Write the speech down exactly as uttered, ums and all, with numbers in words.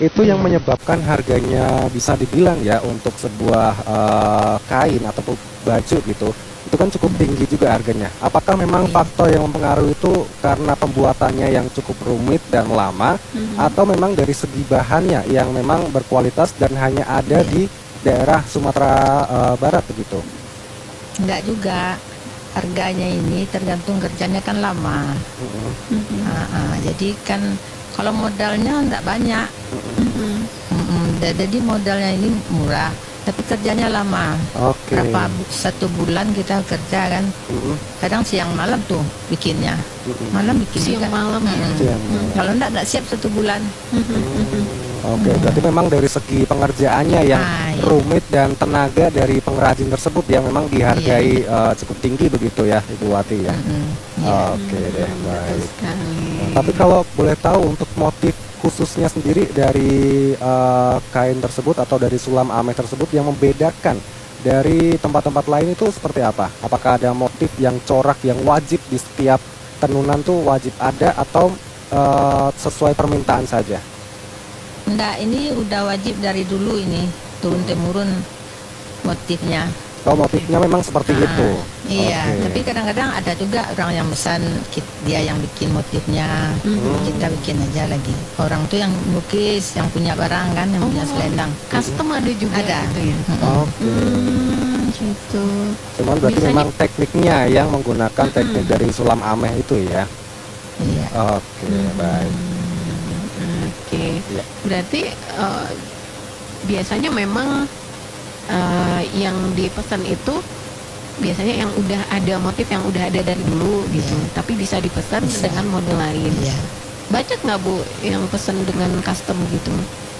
itu yang menyebabkan harganya bisa dibilang ya untuk sebuah uh, kain ataupun baju gitu, itu kan cukup tinggi juga harganya. Apakah memang Iya. faktor yang mempengaruhi itu karena pembuatannya yang cukup rumit dan lama, Mhm. atau memang dari segi bahannya yang memang berkualitas dan hanya ada Iya. di daerah Sumatera uh, Barat begitu? Enggak juga. Harganya ini tergantung kerjanya kan lama. Mm-mm. Mhm. Ah, ah, jadi kan kalau modalnya enggak banyak. Mhm. Mm-mm, da- jadi modalnya ini murah, tapi kerjanya lama. Oke. Berapa bu- satu bulan kita kerja kan, Mm-mm. kadang siang malam tuh bikinnya, Mm-mm. malam bikin Siang juga. malam ya. Mm-mm. Siang malam. Kalau enggak enggak siap satu bulan. Mhm. Mhm. Oke, berarti memang dari segi pengerjaannya yang Ah, iya. rumit dan tenaga dari pengrajin tersebut yang memang dihargai uh, cukup tinggi begitu ya, Ibu Wati ya. Mm-mm, iya. Oke deh, Hmm, betul baik. sekali. Tapi kalau boleh tahu untuk motif khususnya sendiri dari uh, kain tersebut atau dari sulam ameh tersebut yang membedakan dari tempat-tempat lain itu seperti apa? Apakah ada motif yang corak yang wajib di setiap tenunan tuh wajib ada atau uh, sesuai permintaan saja? Enggak, ini udah wajib dari dulu ini, turun temurun motifnya. Oh, motifnya memang seperti Ah, itu. Iya, Oke. tapi kadang-kadang ada juga orang yang pesan kit- dia yang bikin motifnya, Mhm. kita bikin aja lagi. Orang tuh yang lukis, yang punya barang kan, yang punya Oh. selendang. Custom ada juga Ada. gitu ya. Oke. Hmm, gitu. Cuman berarti Biasanya- memang tekniknya yang menggunakan teknik dari sulam ameh itu ya. Iya. Oke, baik. Hmm, Oke. Ya. Berarti eh, biasanya memang eh, yang dipesan itu biasanya yang udah ada motif yang udah ada dari dulu gitu, tapi bisa dipesan Bisa. dengan model lain. Iya. Banyak nggak Bu yang pesan dengan custom gitu?